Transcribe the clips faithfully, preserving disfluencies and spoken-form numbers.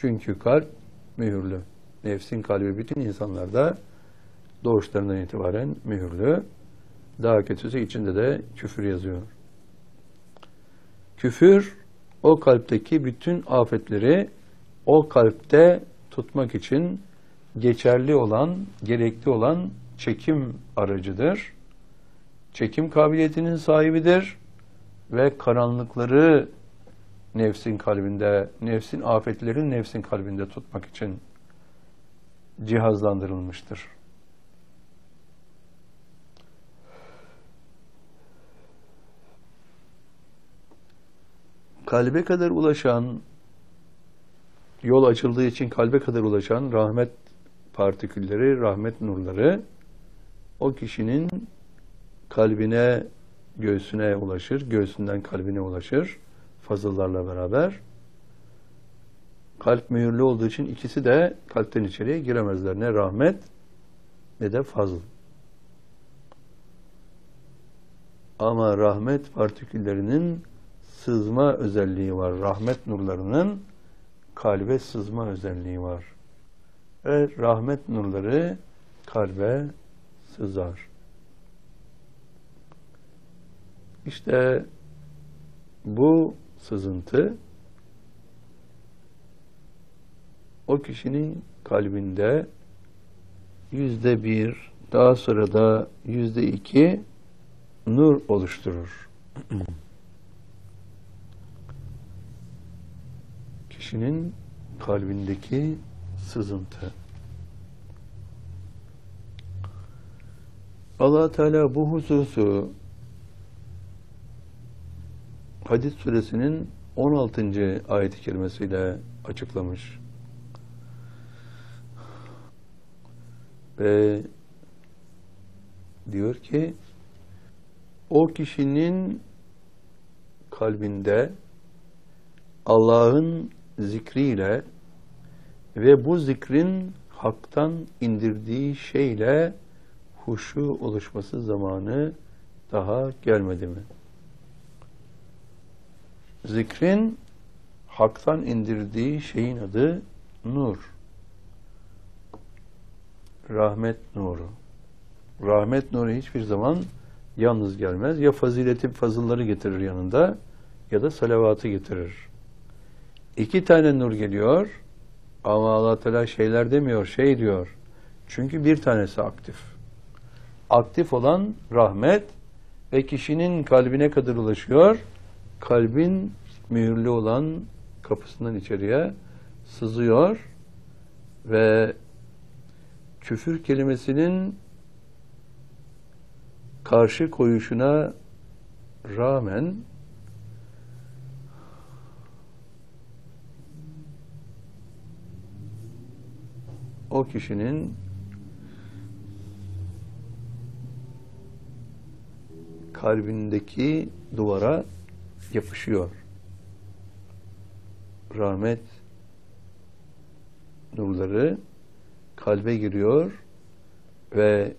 Çünkü kalp mühürlü. Nefsin kalbi bütün insanlarda doğuşlarından itibaren mühürlü. Daha kötüsü içinde de küfür yazıyor. Küfür o kalpteki bütün afetleri o kalpte tutmak için geçerli olan, gerekli olan çekim aracıdır. Çekim kabiliyetinin sahibidir ve karanlıkları nefsin kalbinde, nefsin afetlerin nefsin kalbinde tutmak için cihazlandırılmıştır. Kalbe kadar ulaşan, yol açıldığı için kalbe kadar ulaşan rahmet partikülleri, rahmet nurları o kişinin kalbine, göğsüne ulaşır, göğsünden kalbine ulaşır fazıllarla beraber. Kalp mühürlü olduğu için ikisi de kalpten içeriye giremezler. Ne rahmet ne de fazıl. Ama rahmet partiküllerinin sızma özelliği var. Rahmet nurlarının kalbe sızma özelliği var. Ve rahmet nurları kalbe sızar. İşte bu sızıntı o kişinin kalbinde yüzde bir, daha sonra da yüzde iki nur oluşturur. Kişinin kalbindeki sızıntı. Allah Teala bu hususu Hadid suresinin on altıncı ayet-i kerimesiyle açıklamış. Ve diyor ki o kişinin kalbinde Allah'ın zikriyle ve bu zikrin haktan indirdiği şeyle huşu oluşması zamanı daha gelmedi mi? Zikrin haktan indirdiği şeyin adı nur. Rahmet nuru. Rahmet nuru hiçbir zaman yalnız gelmez. Ya fazileti, fazılları getirir yanında ya da salavatı getirir. İki tane nur geliyor ama Allah Teala şeyler demiyor, şey diyor. Çünkü bir tanesi aktif. Aktif olan rahmet ve kişinin kalbine kadar ulaşıyor. Kalbin mühürlü olan kapısından içeriye sızıyor ve küfür kelimesinin karşı koyuşuna rağmen o kişinin kalbindeki duvara yapışıyor. Rahmet nurları kalbe giriyor ve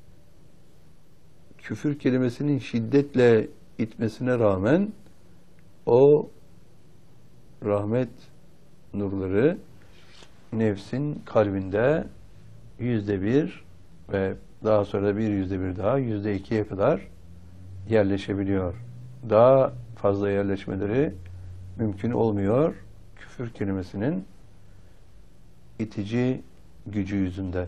küfür kelimesinin şiddetle itmesine rağmen o rahmet nurları nefsin kalbinde yüzde bir ve daha sonra bir yüzde bir daha yüzde ikiye kadar yerleşebiliyor. Daha fazla yerleşmeleri mümkün olmuyor küfür kelimesinin itici gücü yüzünde.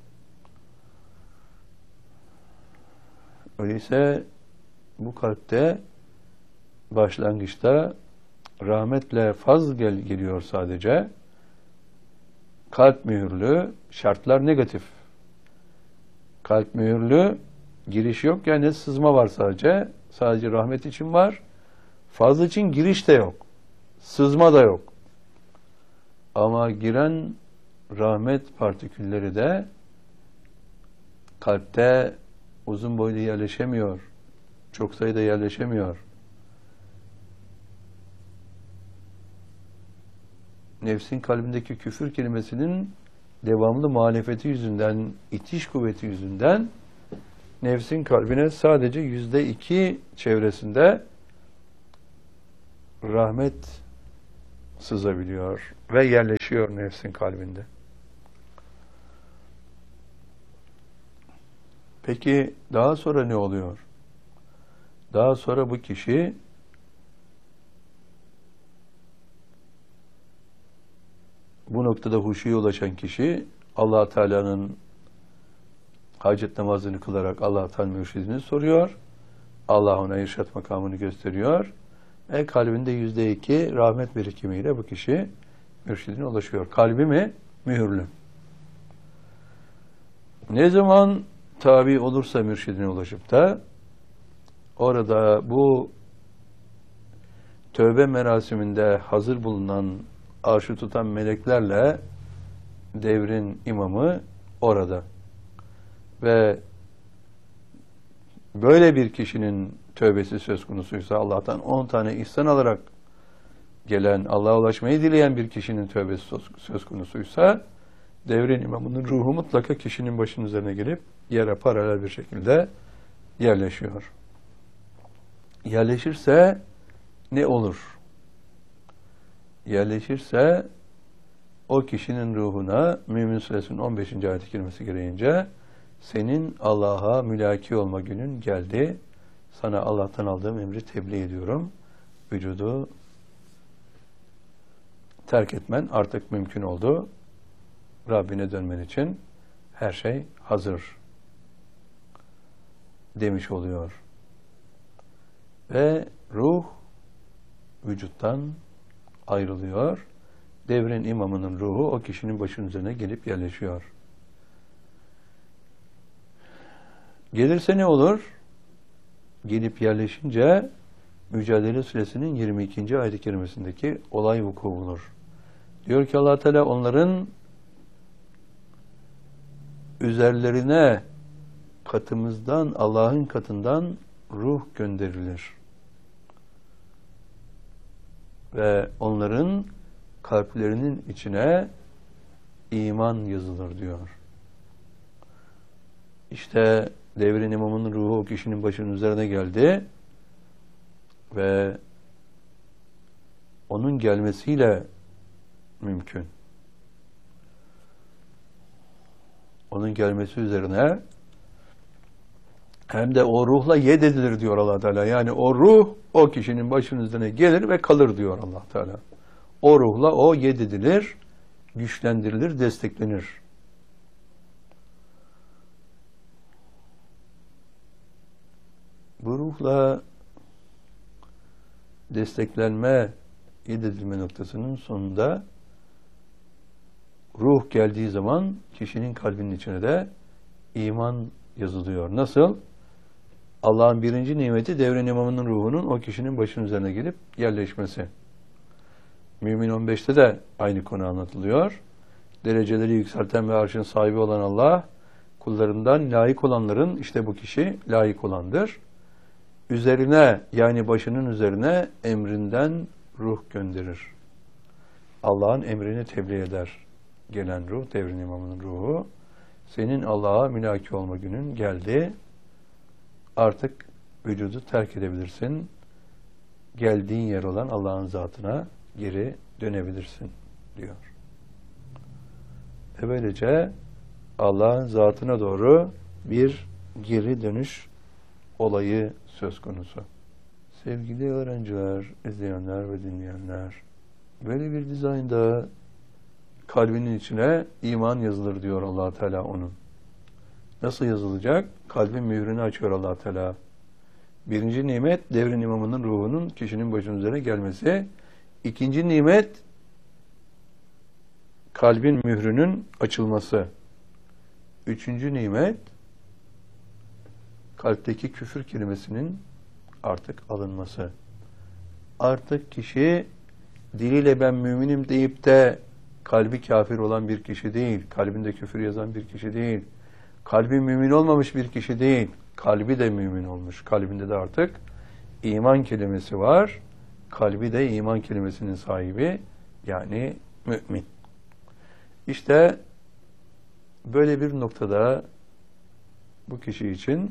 Öyleyse bu kalpte başlangıçta rahmetle faz gel geliyor sadece. Kalp mühürlü, şartlar negatif. Kalp mühürlü, giriş yok yani sızma var sadece. Sadece rahmet için var. Faz için giriş de yok. Sızma da yok. Ama giren rahmet partikülleri de kalpte uzun boylu yerleşemiyor. Çok sayıda yerleşemiyor. Nefsin kalbindeki küfür kelimesinin devamlı muhalefeti yüzünden, itiş kuvveti yüzünden nefsin kalbine sadece yüzde iki çevresinde rahmet sızabiliyor ve yerleşiyor nefsin kalbinde. Peki daha sonra ne oluyor? Daha sonra bu kişi bu noktada huşuya ulaşan kişi Allah Teala'nın hacet namazını kılarak Allah Teala mürşidini soruyor. Allah ona irşat makamını gösteriyor. Ve kalbinde yüzde iki rahmet birikimiyle bu kişi mürşidine ulaşıyor. Kalbi mi? Mühürlü. Ne zaman tabi olursa mürşidine ulaşıp da orada bu tövbe merasiminde hazır bulunan arşı tutan meleklerle devrin imamı orada. Ve böyle bir kişinin tövbesi söz konusuysa, Allah'tan on tane ihsan alarak gelen, Allah'a ulaşmayı dileyen bir kişinin tövbesi söz konusuysa, devrin imamının ruhu mutlaka kişinin başının üzerine gelip yere paralel bir şekilde yerleşiyor. Yerleşirse ne olur? Yerleşirse o kişinin ruhuna Mümin Suresinin on beşinci ayet-i kerimesi gereğince senin Allah'a mülaki olma günün geldi. Sana Allah'tan aldığım emri tebliğ ediyorum. Vücudu terk etmen artık mümkün oldu. Rabbine dönmen için her şey hazır demiş oluyor. Ve ruh vücuttan ayrılıyor. Devrin imamının ruhu o kişinin başının üzerine gelip yerleşiyor. Gelirse ne olur? Gelip yerleşince Mücadele Suresinin yirmi ikinci ayet-i kerimesindeki olay vuku bulur. Diyor ki Allah Teala onların üzerlerine katımızdan, Allah'ın katından ruh gönderilir. Ve onların kalplerinin içine iman yazılır diyor. İşte devrin imamının ruhu o kişinin başının üzerine geldi ve onun gelmesiyle mümkün. Onun gelmesi üzerine hem de o ruhla yed edilir diyor Allah Teala. Yani o ruh o kişinin başının üzerine gelir ve kalır diyor Allah Teala. O ruhla o yed edilir, güçlendirilir, desteklenir. Bu ruhla desteklenme, yed edilme noktasının sonunda ruh geldiği zaman kişinin kalbinin içine de iman yazılıyor. Nasıl? Allah'ın birinci nimeti devrin imamının ruhunun o kişinin başının üzerine gelip yerleşmesi. Mümin on beşte de aynı konu anlatılıyor. Dereceleri yükselten ve arşın sahibi olan Allah, kullarından layık olanların, işte bu kişi layık olandır. Üzerine, yani başının üzerine emrinden ruh gönderir. Allah'ın emrini tebliğ eder. Gelen ruh, devrin imamının ruhu. Senin Allah'a mülaki olma günün geldi. Artık vücudu terk edebilirsin. Geldiğin yer olan Allah'ın zatına geri dönebilirsin diyor. Ve böylece Allah'ın zatına doğru bir geri dönüş olayı söz konusu. Sevgili öğrenciler, izleyenler ve dinleyenler, böyle bir dizaynda kalbinin içine iman yazılır diyor Allah Teala onun. Nasıl yazılacak? Kalbin mührünü açıyor Allah Teala. Birinci nimet devrin imamının ruhunun kişinin başının üzerine gelmesi. İkinci nimet kalbin mührünün açılması. Üçüncü nimet kalpteki küfür kelimesinin artık alınması. Artık kişi diliyle ben müminim deyip de kalbi kafir olan bir kişi değil, kalbinde küfür yazan bir kişi değil, kalbi mümin olmamış bir kişi değil, kalbi de mümin olmuş. Kalbinde de artık iman kelimesi var. Kalbi de iman kelimesinin sahibi, yani mümin. İşte böyle bir noktada bu kişi için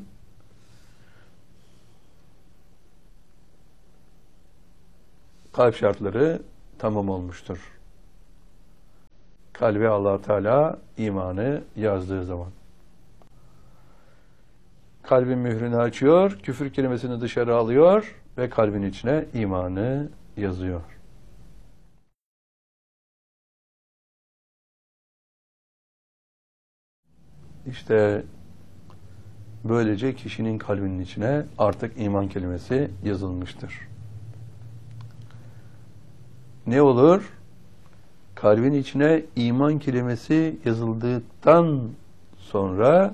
kalp şartları tamam olmuştur. Kalbe Allah Teala imanı yazdığı zaman. Kalbin mührünü açıyor, küfür kelimesini dışarı alıyor ve kalbin içine imanı yazıyor. İşte böylece kişinin kalbinin içine artık iman kelimesi yazılmıştır. Ne olur? Kalbin içine iman kelimesi yazıldıktan sonra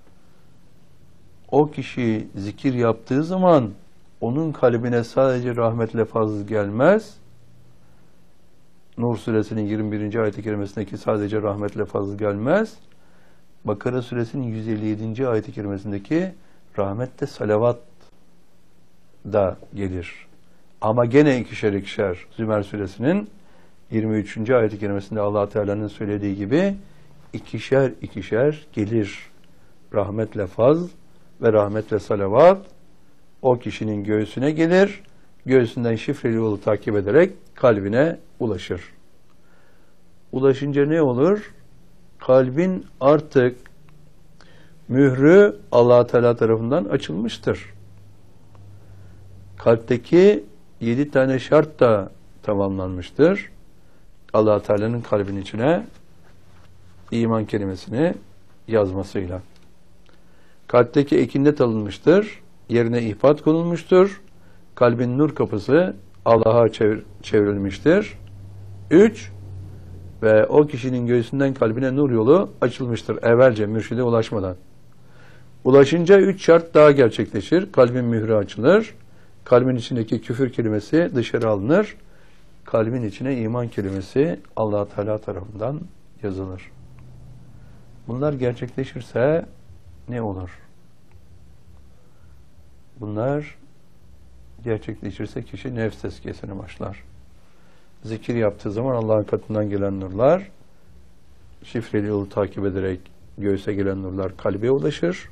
o kişi zikir yaptığı zaman onun kalbine sadece rahmet lafazı gelmez. Nur suresinin yirmi birinci ayet-i kerimesindeki sadece rahmet lafazı gelmez. Bakara suresinin yüz elli yedinci ayet-i kerimesindeki rahmette salavat da gelir. Ama gene ikişer ikişer Zümer suresinin yirmi üçüncü ayet-i kerimesinde Allah Teala'nın söylediği gibi ikişer ikişer gelir. Rahmetle faz ve rahmetle salavat o kişinin göğsüne gelir. Göğsünden şifreli yolu takip ederek kalbine ulaşır. Ulaşınca ne olur? Kalbin artık mührü Allah Teala tarafından açılmıştır. Kalpteki yedi tane şart da tamamlanmıştır. Allah Teala'nın kalbin içine iman kelimesini yazmasıyla. Kalpteki ekinnet alınmıştır. Yerine ihbat konulmuştur. Kalbin nur kapısı Allah'a çevir, çevrilmiştir. Üç, ve o kişinin göğsünden kalbine nur yolu açılmıştır. Evvelce mürşide ulaşmadan. Ulaşınca üç şart daha gerçekleşir. Kalbin mührü açılır. Kalbin içindeki küfür kelimesi dışarı alınır. Kalbin içine iman kelimesi Allah Teala tarafından yazılır. Bunlar gerçekleşirse ne olur? Bunlar gerçekleşirse kişi nefs tezkiyesine başlar. Zikir yaptığı zaman Allah'ın katından gelen nurlar, şifreli yolu takip ederek göğse gelen nurlar kalbe ulaşır.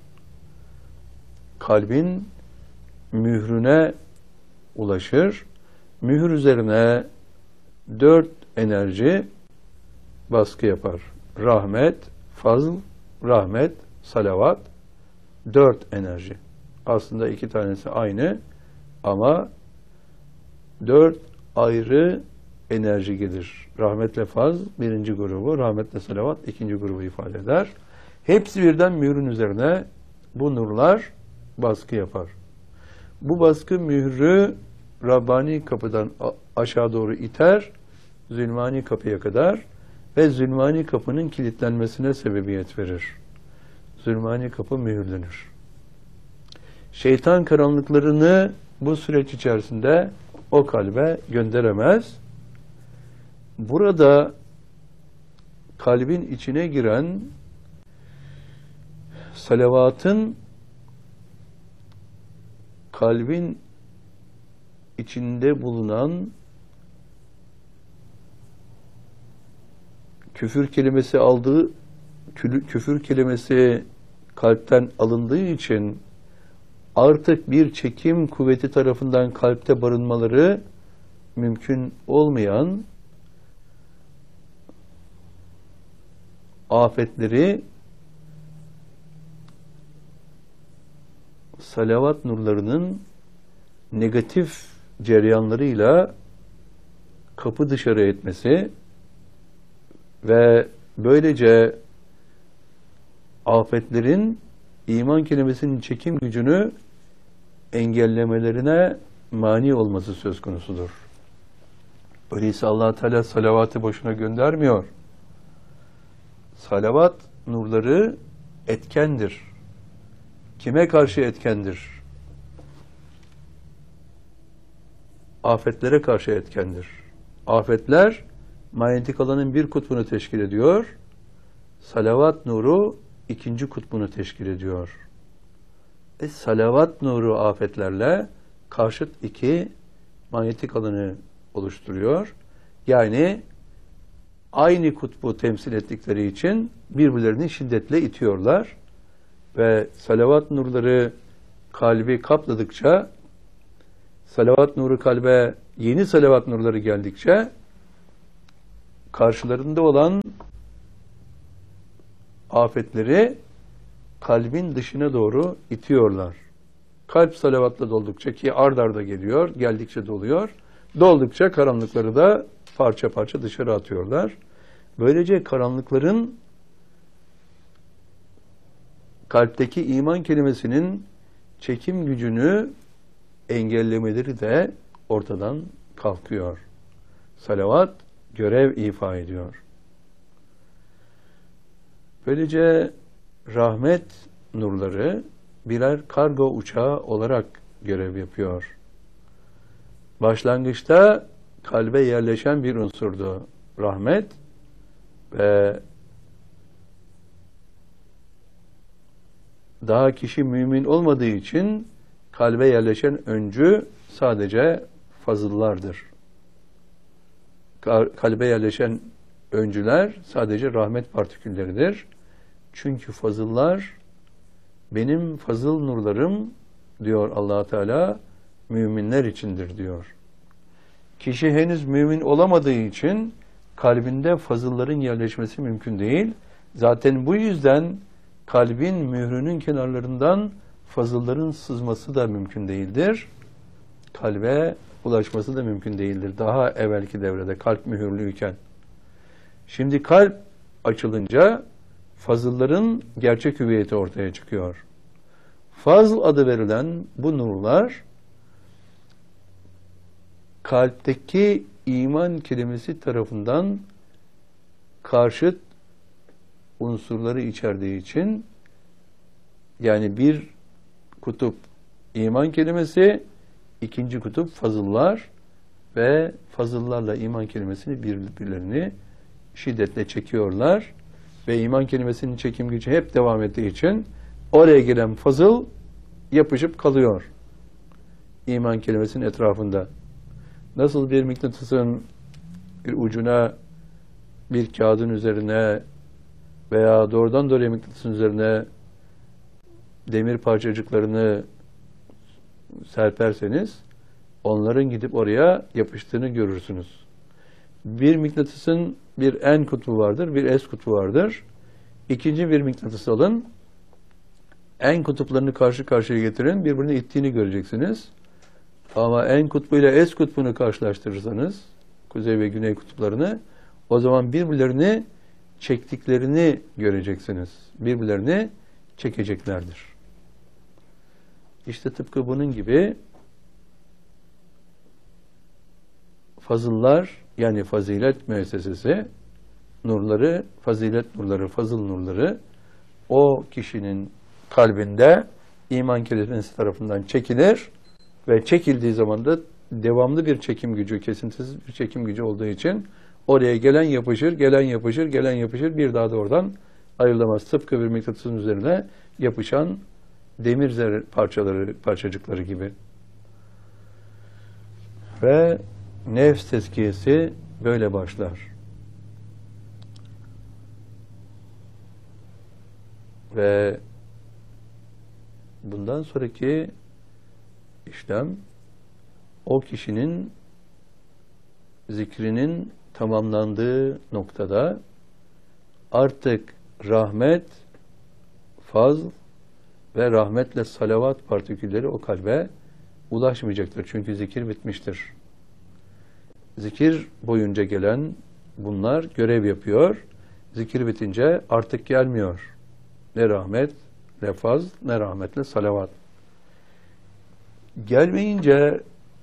Kalbin mührüne ulaşır. Mühür üzerine dört enerji baskı yapar. Rahmet, fazl, rahmet, salavat. Dört enerji. Aslında iki tanesi aynı ama dört ayrı enerji gelir. Rahmetle faz birinci grubu, rahmetle salavat ikinci grubu ifade eder. Hepsi birden mührün üzerine bu nurlar baskı yapar. Bu baskı mührü Rabbani kapıdan aşağı doğru iter, Zülmani kapıya kadar ve Zülmani kapının kilitlenmesine sebebiyet verir. Zülmani kapı mühürlenir. Şeytan karanlıklarını bu süreç içerisinde o kalbe gönderemez. Burada kalbin içine giren salavatın kalbin içinde bulunan küfür kelimesi aldığı küfür kelimesi kalpten alındığı için artık bir çekim kuvveti tarafından kalpte barınmaları mümkün olmayan afetleri salavat nurlarının negatif cereyanlarıyla kapı dışarı etmesi ve böylece afetlerin iman kelimesinin çekim gücünü engellemelerine mani olması söz konusudur. Öyleyse Allah Teala salavatı boşuna göndermiyor. Salavat nurları etkendir. Kime karşı etkendir? Afetlere karşı etkendir. Afetler manyetik alanın bir kutbunu teşkil ediyor. Salavat nuru ikinci kutbunu teşkil ediyor. E, salavat nuru afetlerle karşıt iki manyetik alanı oluşturuyor. Yani aynı kutbu temsil ettikleri için birbirlerini şiddetle itiyorlar. Ve salavat nurları kalbi kapladıkça, salavat nuru kalbe yeni salavat nurları geldikçe karşılarında olan afetleri kalbin dışına doğru itiyorlar. Kalp salavatla doldukça, ki ard arda geliyor, geldikçe doluyor, doldukça karanlıkları da parça parça dışarı atıyorlar. Böylece karanlıkların kalpteki iman kelimesinin çekim gücünü engellemeleri de ortadan kalkıyor. Salavat görev ifa ediyor. Böylece rahmet nurları birer kargo uçağı olarak görev yapıyor. Başlangıçta kalbe yerleşen bir unsurdu rahmet ve daha kişi mümin olmadığı için kalbe yerleşen öncü sadece fazıllardır. Kalbe yerleşen öncüler sadece rahmet partikülleridir. Çünkü fazıllar benim fazıl nurlarım diyor Allah Teala müminler içindir diyor. Kişi henüz mümin olamadığı için kalbinde fazılların yerleşmesi mümkün değil. Zaten bu yüzden kalbin mührünün kenarlarından fazılların sızması da mümkün değildir. Kalbe ulaşması da mümkün değildir. Daha evvelki devrede kalp mühürlüyken. Şimdi kalp açılınca fazılların gerçek hüviyeti ortaya çıkıyor. Fazl adı verilen bu nurlar kalpteki iman kelimesi tarafından karşıt unsurları içerdiği için, yani bir kutup iman kelimesi, ikinci kutup fazıllar ve fazıllarla iman kelimesini birbirlerini şiddetle çekiyorlar ve iman kelimesinin çekim gücü hep devam ettiği için oraya gelen fazıl yapışıp kalıyor iman kelimesinin etrafında. Nasıl bir mıknatısın bir ucuna bir kağıdın üzerine veya doğrudan doğruya mıknatısın üzerine demir parçacıklarını serperseniz onların gidip oraya yapıştığını görürsünüz. Bir mıknatısın bir N kutbu vardır, bir S kutbu vardır. İkinci bir mıknatıs alın, N kutuplarını karşı karşıya getirin, birbirini ittiğini göreceksiniz. Ama N kutbu ile S kutbunu karşılaştırırsanız, kuzey ve güney kutuplarını, o zaman birbirlerini çektiklerini göreceksiniz. Birbirlerini çekeceklerdir. İşte tıpkı bunun gibi fazıllar, yani fazilet müessesesi nurları, fazilet nurları, fazıl nurları o kişinin kalbinde iman kelimesi tarafından çekilir ve çekildiği zaman da devamlı bir çekim gücü, kesintisiz bir çekim gücü olduğu için oraya gelen yapışır, gelen yapışır, gelen yapışır, bir daha da oradan ayrılamaz. Tıpkı bir mıknatısın üzerine yapışan demir zerre parçaları, parçacıkları gibi. Ve nefs tezkiyesi böyle başlar. Ve bundan sonraki işlem o kişinin zikrinin tamamlandığı noktada artık rahmet, fazl ve rahmetle salavat partikülleri o kalbe ulaşmayacaktır. Çünkü zikir bitmiştir. Zikir boyunca gelen bunlar görev yapıyor. Zikir bitince artık gelmiyor. Ne rahmet, ne fazl, ne rahmetle salavat. Gelmeyince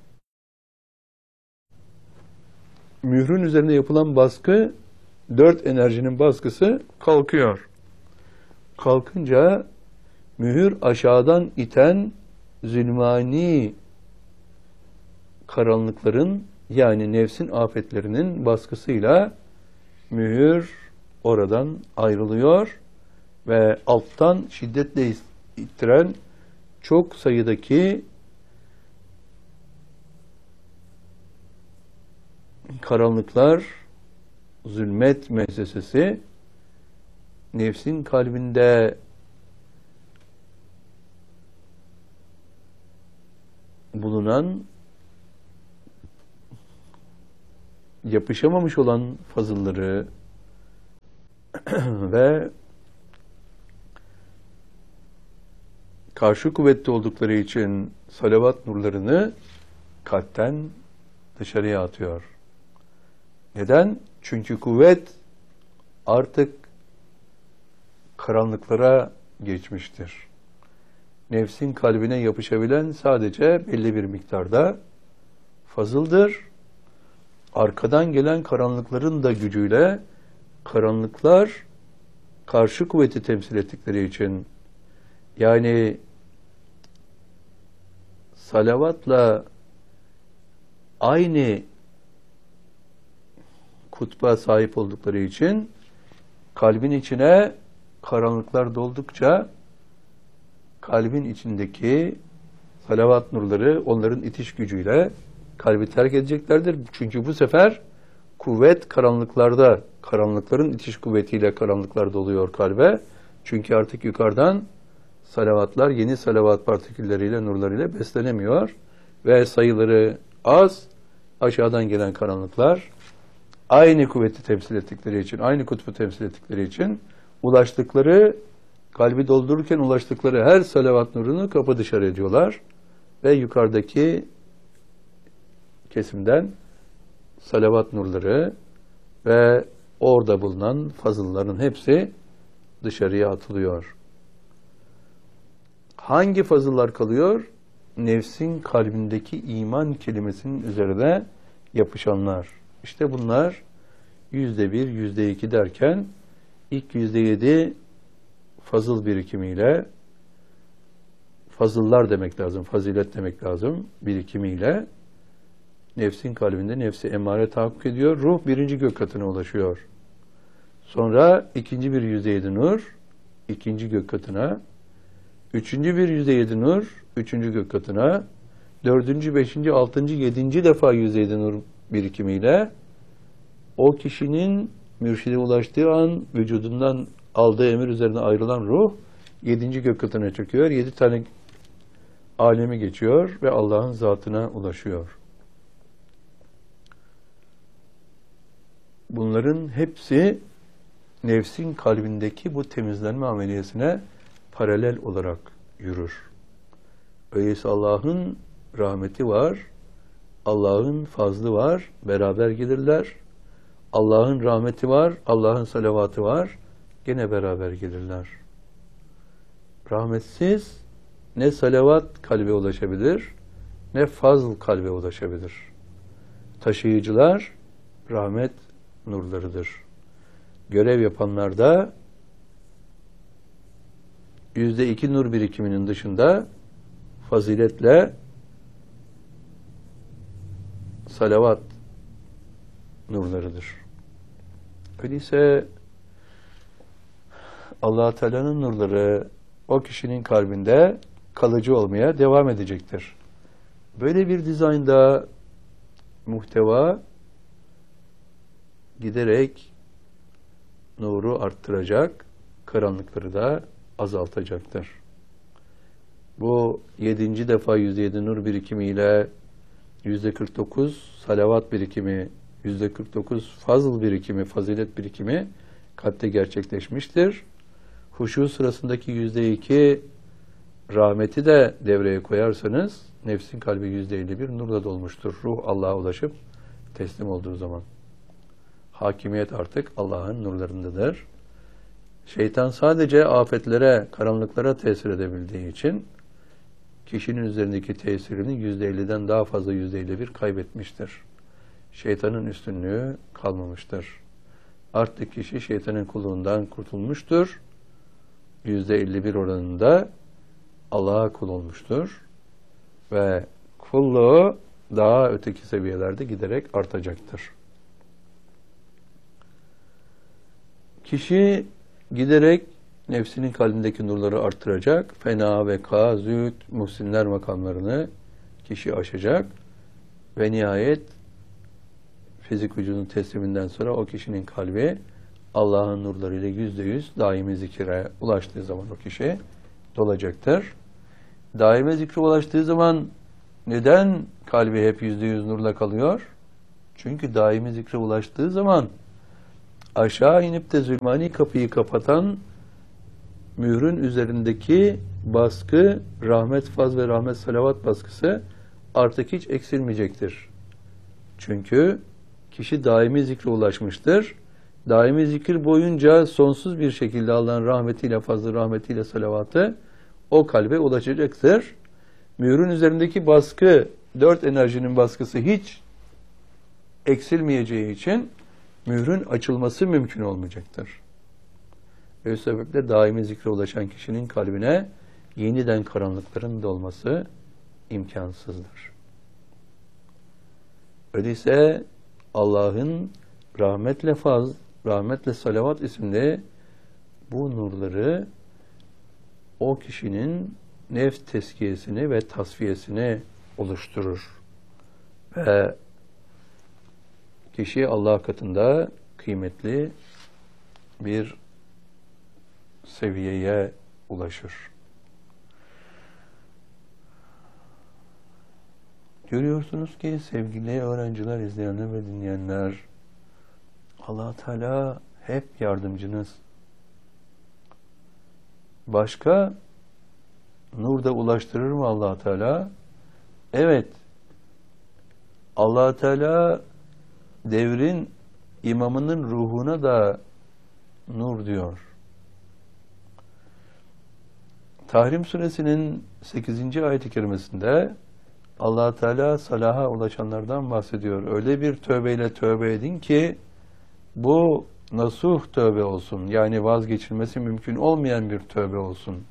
mührün üzerine yapılan baskı, dört enerjinin baskısı kalkıyor. Kalkınca mühür aşağıdan iten zulmani karanlıkların, yani nefsin afetlerinin baskısıyla mühür oradan ayrılıyor ve alttan şiddetle ittiren çok sayıdaki karanlıklar, zulmet müessesesi nefsin kalbinde bulunan yapışamamış olan fazılları ve karşı kuvvetli oldukları için salavat nurlarını kalpten dışarıya atıyor. Neden? Çünkü kuvvet artık karanlıklara geçmiştir. Nefsin kalbine yapışabilen sadece belli bir miktarda fazıldır. Arkadan gelen karanlıkların da gücüyle karanlıklar karşı kuvveti temsil ettikleri için, yani salavatla aynı kutba sahip oldukları için kalbin içine karanlıklar doldukça kalbin içindeki salavat nurları onların itiş gücüyle kalbi terk edeceklerdir. Çünkü bu sefer kuvvet karanlıklarda, karanlıkların itiş kuvvetiyle karanlıklar doluyor kalbe. Çünkü artık yukarıdan salavatlar yeni salavat partikülleriyle, nurlarıyla beslenemiyor ve sayıları az, aşağıdan gelen karanlıklar aynı kuvveti temsil ettikleri için, aynı kutbu temsil ettikleri için ulaştıkları, kalbi doldururken ulaştıkları her salavat nurunu kapı dışarı ediyorlar ve yukarıdaki kesimden salavat nurları ve orada bulunan fazılların hepsi dışarıya atılıyor. Hangi fazıllar kalıyor? Nefsin kalbindeki iman kelimesinin üzerine yapışanlar. İşte bunlar yüzde bir, yüzde iki derken ilk yüzde yedi fazıl birikimiyle, fazıllar demek lazım, fazilet demek lazım, birikimiyle nefsin kalbinde nefsi emare tahakkuk ediyor. Ruh birinci gök katına ulaşıyor. Sonra ikinci bir yüzde yedi nur, ikinci gök katına, üçüncü bir yüzde yedi nur, üçüncü gök katına, dördüncü, beşinci, altıncı, yedinci defa yüzde yedi nur birikimiyle o kişinin mürşide ulaştığı an vücudundan aldığı emir üzerine ayrılan ruh yedinci gök katına çıkıyor. Yedi tane alemi geçiyor ve Allah'ın zatına ulaşıyor. Bunların hepsi nefsin kalbindeki bu temizlenme ameliyesine paralel olarak yürür. Öyleyse Allah'ın rahmeti var, Allah'ın fazlı var, beraber gelirler. Allah'ın rahmeti var, Allah'ın salavatı var, gene beraber gelirler. Rahmetsiz ne salavat kalbe ulaşabilir, ne fazl kalbe ulaşabilir. Taşıyıcılar rahmet nurlarıdır. Görev yapanlarda yüzde iki nur birikiminin dışında faziletle salavat nurlarıdır. Öyleyse Allah-u Teala'nın nurları o kişinin kalbinde kalıcı olmaya devam edecektir. Böyle bir dizaynda muhteva giderek nuru arttıracak, karanlıkları da azaltacaktır. Bu yedinci defa yüzde yedi nur birikimiyle yüzde kırk dokuz salavat birikimi, yüzde kırk dokuz fazıl birikimi, fazilet birikimi kalpte gerçekleşmiştir. Huşu sırasındaki yüzde iki rahmeti de devreye koyarsanız nefsin kalbi yüzde elli bir nurla dolmuştur. Ruh Allah'a ulaşıp teslim olduğu zaman. Hakimiyet artık Allah'ın nurlarındadır. Şeytan sadece afetlere, karanlıklara tesir edebildiği için kişinin üzerindeki tesirini yüzde elliden daha fazla yüzde elli bir kaybetmiştir. Şeytanın üstünlüğü kalmamıştır. Artık kişi şeytanın kulluğundan kurtulmuştur. yüzde elli bir oranında Allah'a kul olmuştur. Ve kulluğu daha öteki seviyelerde giderek artacaktır. Kişi giderek nefsinin kalbindeki nurları artıracak. Fena, veka, zühd, muhsinler makamlarını kişi aşacak. Ve nihayet fizik vücudun tesliminden sonra o kişinin kalbi Allah'ın nurlarıyla yüzde yüz daimi zikire ulaştığı zaman o kişi dolacaktır. Daime zikre ulaştığı zaman neden kalbi hep yüzde yüz nurla kalıyor? Çünkü daimi zikre ulaştığı zaman aşağı inip de zulmani kapıyı kapatan mührün üzerindeki baskı, rahmet, faz ve rahmet salavat baskısı artık hiç eksilmeyecektir. Çünkü kişi daimi zikre ulaşmıştır. Daimi zikir boyunca sonsuz bir şekilde Allah'ın rahmetiyle, fazlı rahmetiyle salavatı o kalbe ulaşacaktır. Mührün üzerindeki baskı, dört enerjinin baskısı hiç eksilmeyeceği için mührün açılması mümkün olmayacaktır. Ve o sebeple daimi zikre ulaşan kişinin kalbine yeniden karanlıkların dolması imkansızdır. Öyleyse Allah'ın rahmetle faz, rahmetle salavat isimli bu nurları o kişinin nefs tezkiyesini ve tasfiyesini oluşturur. Ve kişi Allah katında kıymetli bir seviyeye ulaşır. Görüyorsunuz ki sevgili öğrenciler, izleyenler ve dinleyenler, Allah Teala hep yardımcınız. Başka nur da ulaştırır mı Allah Teala? Evet. Allah Teala devrin imamının ruhuna da nur diyor. Tahrim suresinin sekizinci ayet-i kerimesinde Allah Teala salaha ulaşanlardan bahsediyor. Öyle bir tövbeyle tövbe edin ki bu nasuh tövbe olsun. Yani vazgeçilmesi mümkün olmayan bir tövbe olsun.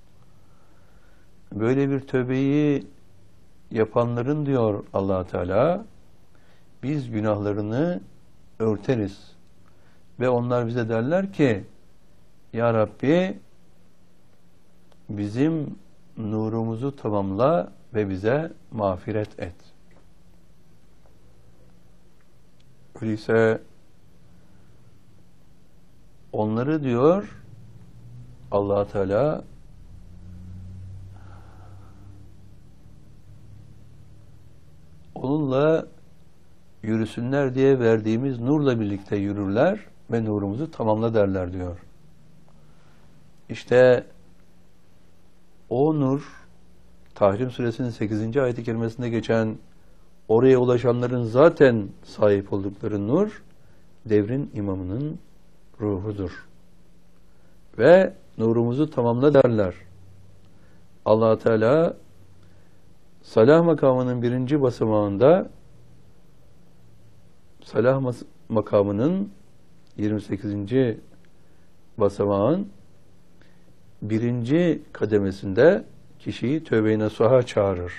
Böyle bir tövbeyi yapanların diyor Allah Teala, biz günahlarını örteriz. Ve onlar bize derler ki, Ya Rabbi bizim nurumuzu tamamla ve bize mağfiret et. Öyleyse onları diyor Allah Teala onunla yürüsünler diye verdiğimiz nurla birlikte yürürler ve nurumuzu tamamla derler diyor. İşte o nur, Tahrim suresinin sekizinci ayet-i kerimesinde geçen oraya ulaşanların zaten sahip oldukları nur, devrin imamının ruhudur. Ve nurumuzu tamamla derler. Allah Teala salah makamının birinci basamağında salah makamının yirmi sekizinci basamağın birinci kademesinde kişiyi tövbe-i nasuha çağırır.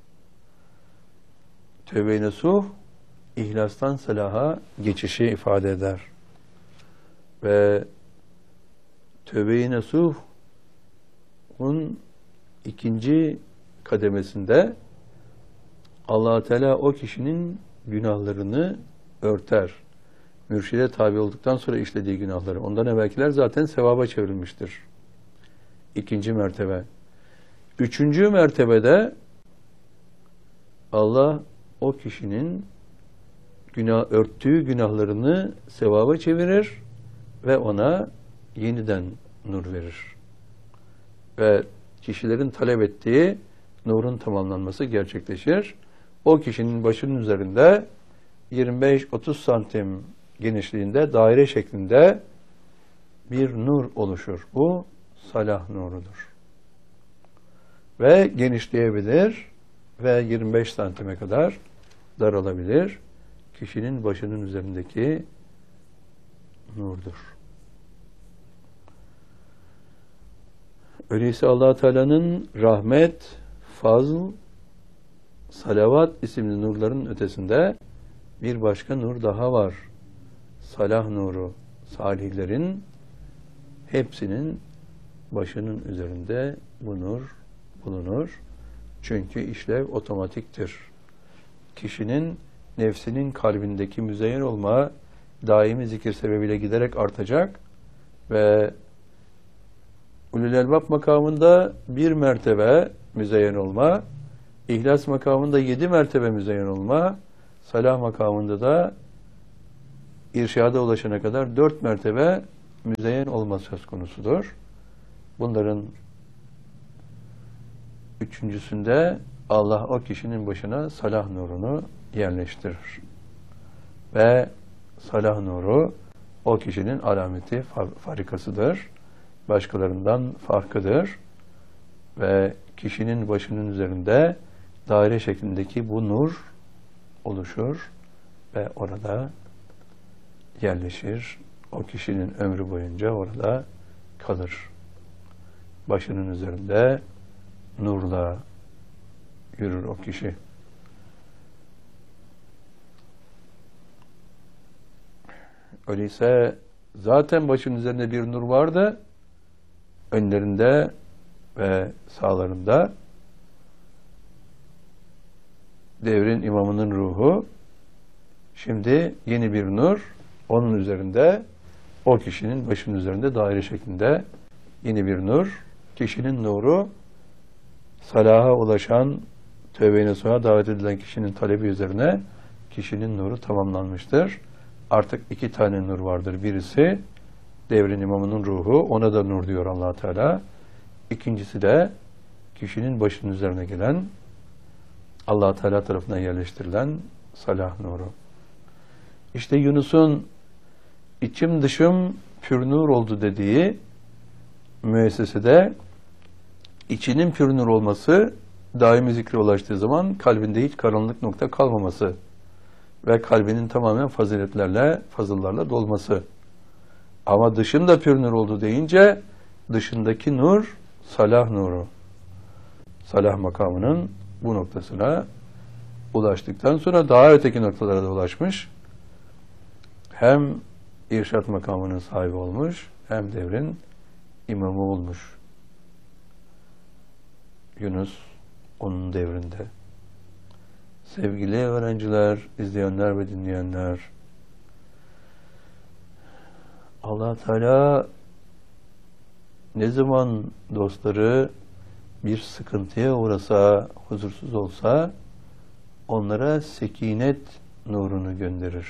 Tövbe-i nasuh, ihlastan salaha geçişi ifade eder. Ve tövbe-i nasuh'un ikinci kademesinde Allah Teala o kişinin günahlarını örter. Mürşide tabi olduktan sonra işlediği günahları. Ondan evvelkiler zaten sevaba çevrilmiştir. İkinci mertebe. Üçüncü mertebede Allah o kişinin günah, örttüğü günahlarını sevaba çevirir ve ona yeniden nur verir. Ve kişilerin talep ettiği nurun tamamlanması gerçekleşir. O kişinin başının üzerinde yirmi beş otuz santim genişliğinde daire şeklinde bir nur oluşur. Bu salah nurudur. Ve genişleyebilir ve yirmi beş santime kadar daralabilir. Kişinin başının üzerindeki nurdur. Öyleyse Allah Teala'nın rahmet, fazl, salavat isimli nurların ötesinde bir başka nur daha var. Salah nuru. Salihlerin hepsinin başının üzerinde bu nur bulunur. Çünkü işlev otomatiktir. Kişinin nefsinin kalbindeki müzeyyen olma daimi zikir sebebiyle giderek artacak ve Ulul Elbab makamında bir mertebe müzeyyen olma, İhlas makamında yedi mertebe müzeyyen olma, salah makamında da irşada ulaşana kadar dört mertebe müzeyyen olma söz konusudur. Bunların üçüncüsünde Allah o kişinin başına salah nurunu yerleştirir. Ve salah nuru o kişinin alameti farikasıdır. Başkalarından farkıdır. Ve kişinin başının üzerinde daire şeklindeki bu nur oluşur ve orada yerleşir. O kişinin ömrü boyunca orada kalır. Başının üzerinde nurla yürür o kişi. Öyleyse zaten başının üzerinde bir nur vardı. Önlerinde ve sağlarında devrin imamının ruhu. Şimdi yeni bir nur onun üzerinde, o kişinin başının üzerinde daire şeklinde yeni bir nur. Kişinin nuru salaha ulaşan, tövbe-i nasuha davet edilen kişinin talebi üzerine kişinin nuru tamamlanmıştır. Artık iki tane nur vardır. Birisi devrin imamının ruhu, ona da nur diyor Allah Teala. İkincisi de kişinin başının üzerine gelen, Allah Teala tarafından yerleştirilen salah nuru. İşte Yunus'un içim dışım pür nur oldu dediği müessesede içinin pür nur olması, daimi zikre ulaştığı zaman kalbinde hiç karanlık nokta kalmaması ve kalbinin tamamen faziletlerle, fazıllarla dolması. Ama dışında pür nur oldu deyince dışındaki nur salah nuru. Salah makamının bu noktasına ulaştıktan sonra daha öteki noktalara da ulaşmış. Hem irşat makamının sahibi olmuş, hem devrin imamı olmuş. Yunus onun devrinde. Sevgili öğrenciler, izleyenler ve dinleyenler, Allah Teala ne zaman dostları bir sıkıntıya uğrasa, huzursuz olsa onlara sekinet nurunu gönderir.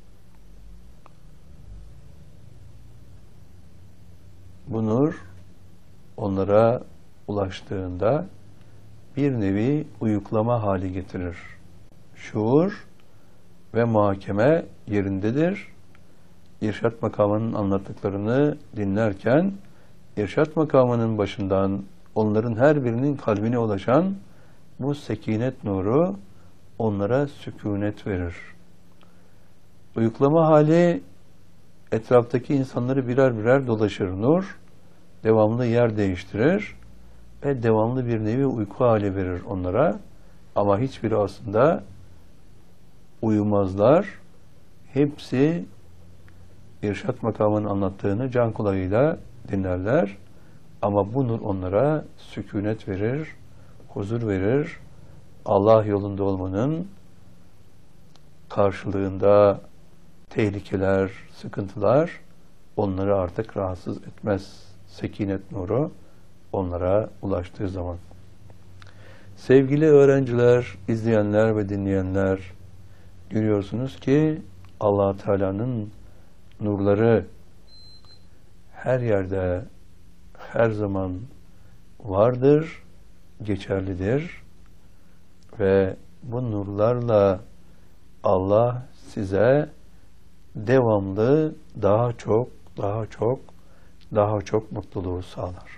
Bu nur onlara ulaştığında bir nevi uyuklama hali getirir. Şuur ve muhakeme yerindedir. İrşat makamının anlattıklarını dinlerken irşat makamının başından onların her birinin kalbine ulaşan bu sekinet nuru onlara sükunet verir. Uyuklama hali etraftaki insanları birer birer dolaşır. Nur devamlı yer değiştirir ve devamlı bir nevi uyku hali verir onlara. Ama hiçbiri aslında uyumazlar. Hepsi irşat makamının anlattığını can kulağıyla dinlerler. Ama bu nur onlara sükunet verir, huzur verir. Allah yolunda olmanın karşılığında tehlikeler, sıkıntılar onları artık rahatsız etmez. Sekinet nuru onlara ulaştığı zaman. Sevgili öğrenciler, izleyenler ve dinleyenler, görüyorsunuz ki Allah Teala'nın nurları her yerde, her zaman vardır, geçerlidir ve bu nurlarla Allah size devamlı daha çok, daha çok, daha çok mutluluğu sağlar.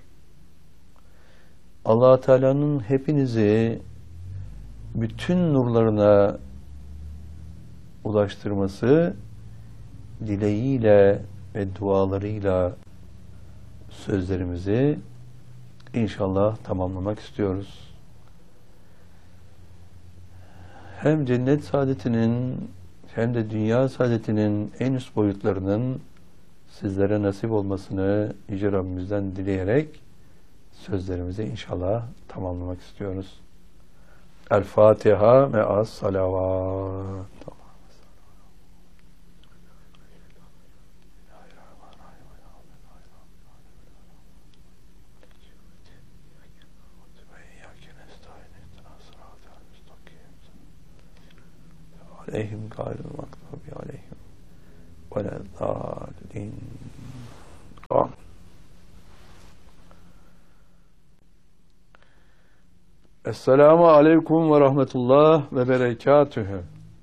Allah Teala'nın hepinizi bütün nurlarına ulaştırması dileğiyle ve dualarıyla sözlerimizi inşallah tamamlamak istiyoruz. Hem cennet saadetinin hem de dünya saadetinin en üst boyutlarının sizlere nasip olmasını Yüce Rabbimizden dileyerek sözlerimizi inşallah tamamlamak istiyoruz. El Fatiha ve as salavat. aleyhim gâyril mağdûbi aleyhim veleddâllîn. Amin. Esselamu aleyküm ve rahmetullah ve berekatühü.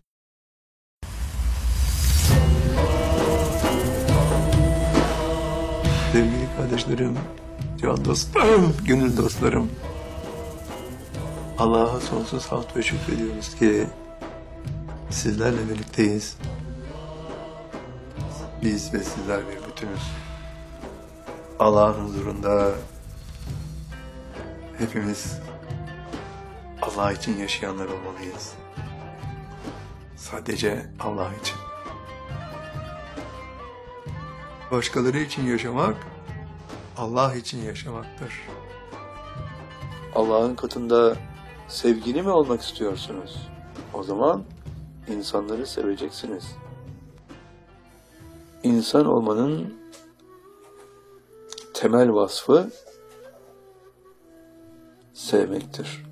Sevgili kardeşlerim, can dostlarım, gönül dostlarım, Allah'a sonsuz hamd ve şükrediyoruz ki sizlerle birlikteyiz. Biz ve sizler bir bütünüz. Allah'ın huzurunda hepimiz Allah için yaşayanlar olmalıyız. Sadece Allah için. Başkaları için yaşamak, Allah için yaşamaktır. Allah'ın katında sevgili mi olmak istiyorsunuz? O zaman insanları seveceksiniz. İnsan olmanın temel vasfı sevmektir.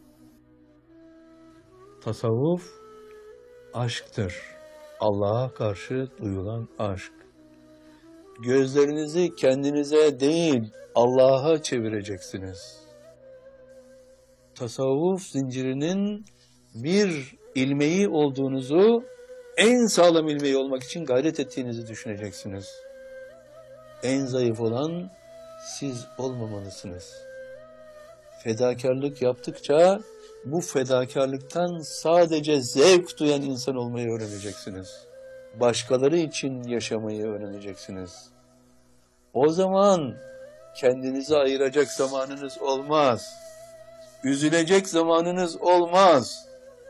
Tasavvuf aşktır. Allah'a karşı duyulan aşk. Gözlerinizi kendinize değil, Allah'a çevireceksiniz. Tasavvuf zincirinin bir ilmeği olduğunuzu, en sağlam ilmeği olmak için gayret ettiğinizi düşüneceksiniz. En zayıf olan siz olmamalısınız. Fedakarlık yaptıkça bu fedakarlıktan sadece zevk duyan insan olmayı öğreneceksiniz. Başkaları için yaşamayı öğreneceksiniz. O zaman kendinizi ayıracak zamanınız olmaz. Üzülecek zamanınız olmaz.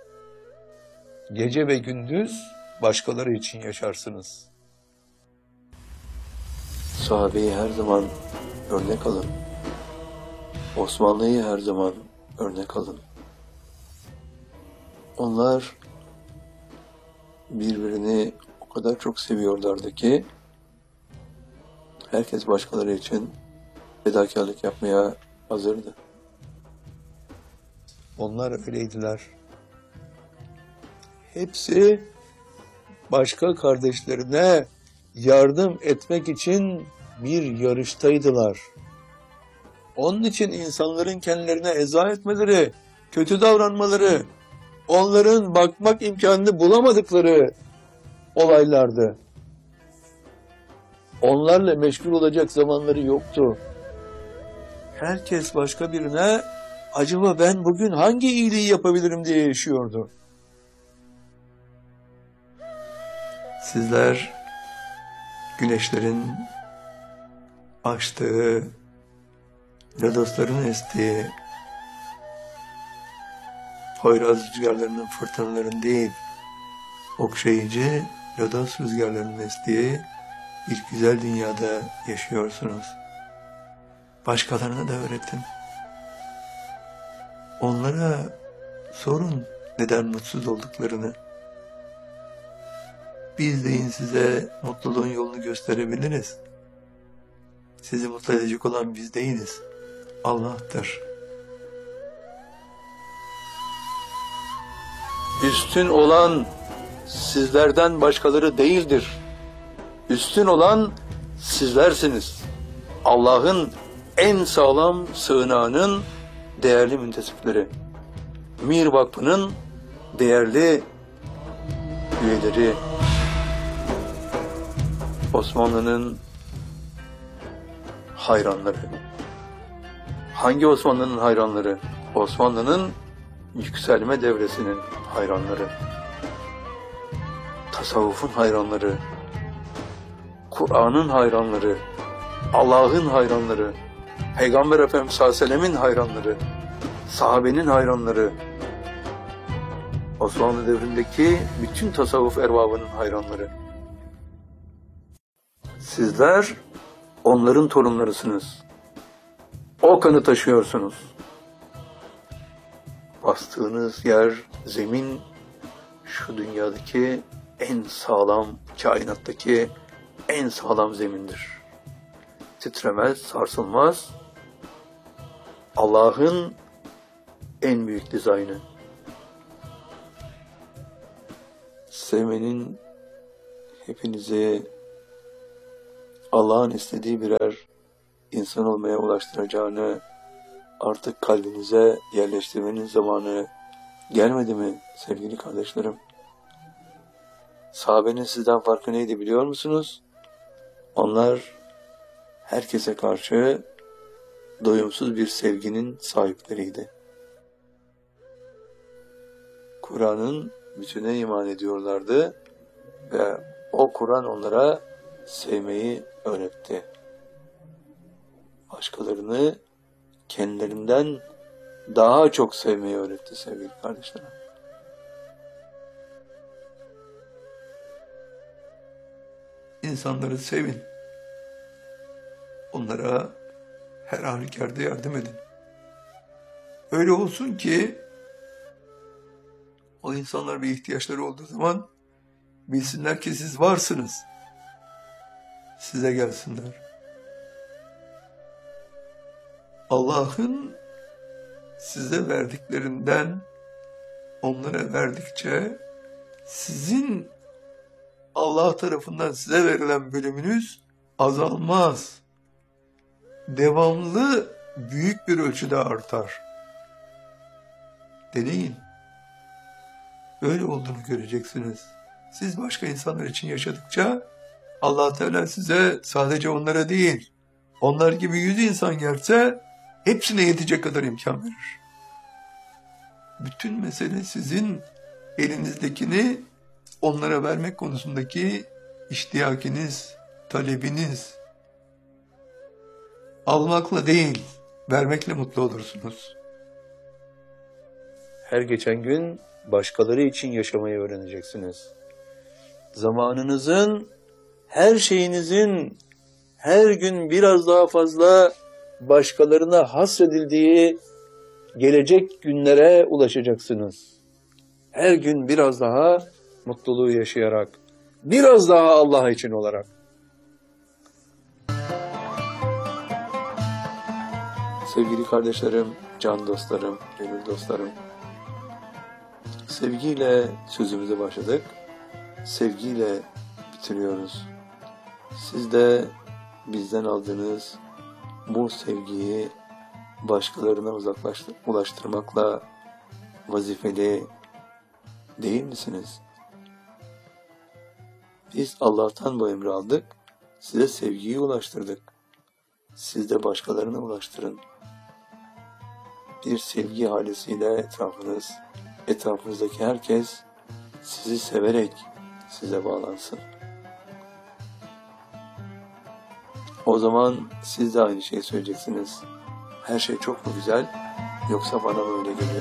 Gece ve gündüz başkaları için yaşarsınız. Sahabeyi her zaman örnek alın. Osmanlı'yı her zaman örnek alın. Onlar birbirini o kadar çok seviyorlardı ki herkes başkaları için fedakarlık yapmaya hazırdı. Onlar öyleydiler. Hepsi başka kardeşlerine yardım etmek için bir yarıştaydılar. Onun için insanların kendilerine eza etmeleri, kötü davranmaları, onların bakmak imkanını bulamadıkları olaylardı. Onlarla meşgul olacak zamanları yoktu. Herkes başka birine acaba ben bugün hangi iyiliği yapabilirim diye yaşıyordu. Sizler güneşlerin açtığı, lodosların estiği, Poyraz rüzgarlarının, fırtınaların değil, okşayıcı lodos rüzgarlarının estiği bir güzel dünyada yaşıyorsunuz. Başkalarına da öğretin. Onlara sorun neden mutsuz olduklarını. Biz deyin size mutluluğun yolunu gösterebiliriz. Sizi mutlu edecek olan biz değiliz. Allah'tır. Üstün olan sizlerden başkaları değildir. Üstün olan sizlersiniz. Allah'ın en sağlam sığınağının değerli müntesipleri. Mir Vakfı'nın değerli üyeleri. Osmanlı'nın hayranları. Hangi Osmanlı'nın hayranları? Osmanlı'nın yükselme devresinin hayranları. Tasavvufun hayranları. Kur'an'ın hayranları. Allah'ın hayranları. Peygamber Efendimiz sallallahu aleyhi ve sellem'in hayranları. Sahabenin hayranları. Osmanlı devrindeki bütün tasavvuf erbabının hayranları. Sizler onların torunlarısınız. O kanı taşıyorsunuz. Bastığınız yer, zemin şu dünyadaki en sağlam, kainattaki en sağlam zemindir. Titremez, sarsılmaz. Allah'ın en büyük dizaynı. sevmenin hepinizi Allah'ın istediği birer insan olmaya ulaştıracağını artık kalbinize yerleştirmenin zamanı gelmedi mi sevgili kardeşlerim? Sahabenin sizden farkı neydi biliyor musunuz? Onlar herkese karşı doyumsuz bir sevginin sahipleriydi. Kur'an'ın bütüne iman ediyorlardı ve o Kur'an onlara sevmeyi öğretti. Başkalarını kendilerinden daha çok sevmeyi öğretti sevgili kardeşlerim. İnsanları sevin. Onlara her halükarda yardım edin. Öyle olsun ki o insanlar bir ihtiyaçları olduğu zaman bilsinler ki siz varsınız. Size gelsinler. Allah'ın size verdiklerinden onlara verdikçe sizin Allah tarafından size verilen bölümünüz azalmaz. Devamlı büyük bir ölçüde artar. Deneyin. Öyle olduğunu göreceksiniz. Siz başka insanlar için yaşadıkça Allah Teala size sadece onlara değil, onlar gibi yüz insan gelse hepsine yetecek kadar imkan verir. Bütün mesele sizin elinizdekini onlara vermek konusundaki iştiyakiniz, talebiniz. Almakla değil, vermekle mutlu olursunuz. Her geçen gün başkaları için yaşamayı öğreneceksiniz. Zamanınızın, her şeyinizin her gün biraz daha fazla başkalarına hasredildiği gelecek günlere ulaşacaksınız. Her gün biraz daha mutluluğu yaşayarak, biraz daha Allah için olarak. Sevgili kardeşlerim, can dostlarım, gönül dostlarım, sevgiyle sözümüze başladık, sevgiyle bitiriyoruz. Siz de bizden aldığınız bu sevgiyi başkalarına uzaklaştır, ulaştırmakla vazifeli değil misiniz? Biz Allah'tan bu emri aldık, size sevgiyi ulaştırdık. Siz de başkalarına ulaştırın. Bir sevgi halisiyle etrafınız, etrafınızdaki herkes sizi severek size bağlansın. O zaman siz de aynı şeyi söyleyeceksiniz. Her şey çok mu güzel, yoksa bana mı öyle geliyor?